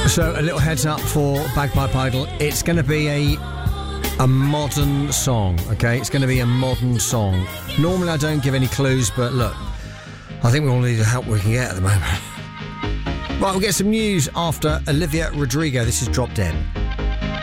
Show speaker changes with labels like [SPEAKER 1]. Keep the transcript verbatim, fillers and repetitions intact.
[SPEAKER 1] So a little heads up for Bagpipe Idol. It's going to be a a modern song, okay? It's going to be a modern song. Normally I don't give any clues, but look, I think we all need the help we can get at the moment. Right, we'll get some news after Olivia Rodrigo. This is Drop Dead.